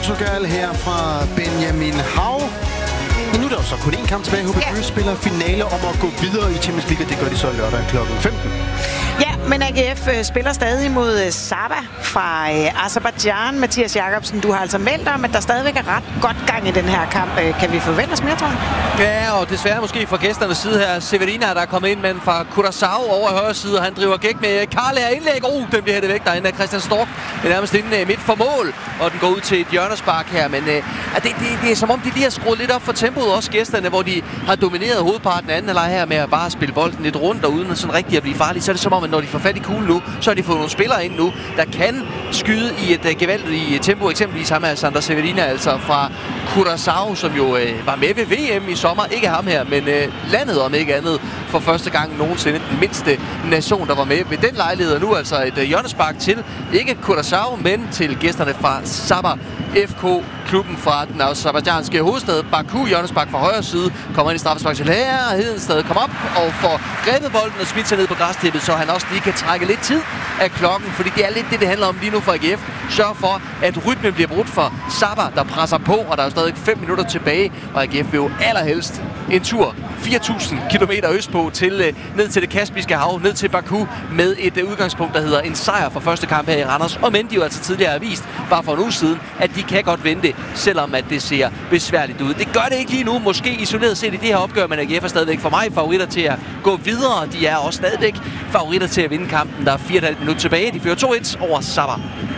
Portugal her fra Benjamin Hav. Men nu er der jo så kun én kamp tilbage. HB spiller finale om at gå videre i Champions League, og det gør de så lørdag kl. 15. Ja, men AGF spiller stadig mod Saba fra Aserbajdsjan. Mathias Jacobsen, du har altså meldt om, at der stadigvæk er ret godt gang i den her kamp. Kan vi forvente os mere, tror jeg? Ja, og desværre måske fra gæsternes side her. Severina, der er kommet ind, men fra Curaçao over højre side, og han driver gæk med Karle er indlæg. Den bliver hættet væk derinde af Christian Stork. Det er nærmest inde midt for mål, og den går ud til et hjørnespark her. Men det er som om, de lige har skruet lidt op for tempoet, også gæsterne, hvor de har domineret hovedparten af anden halvleg her med at bare spille bolden lidt rundt og uden sådan rigtig at blive farlige. Så er det som om, at når de får fat i kuglen nu, så har de fået nogle spillere ind nu, der kan skyde i et gevaldigt tempo. Eksempelvis ham Alexander Severina, altså fra Curaçao, som jo var med ved VM i sommer. Ikke ham her, men landet om ikke andet for første gang nogensinde. Den mindste nation, der var med ved den lejlighed. Og nu altså et hjørnespark til, ikke Curaçao, men til gæsterne fra Sabah FK, klubben fra den aserbajdsjanske hovedstad. Baku, hjørnespark fra højre side, kommer ind i straffespark til Hedenstad, kommer op og får grebet bolden og smidt sig ned på græstippet, så han også lige kan trække lidt tid af klokken, fordi det er lidt det handler om lige nu for AGF. Sørg for, at rytmen bliver brudt for Sabah, der presser på, og der er stadig 5 minutter tilbage, og AGF vil jo allerhelst en tur 4.000 kilometer østpå ned til det Kaspiske Hav, ned til Baku, med et udgangspunkt, der hedder en sejr for første kamp her i Randers. Og men de jo altså tidligere har vist, bare for en uge siden, at de kan godt vinde det, selvom at det ser besværligt ud. Det gør det ikke lige nu, måske isoleret set i det her opgør, men AGF er stadigvæk for mig favoritter til at gå videre. De er også stadigvæk favoritter til at vinde kampen. Der er 4,5 minutter tilbage. De fører 2-1 over Sabah.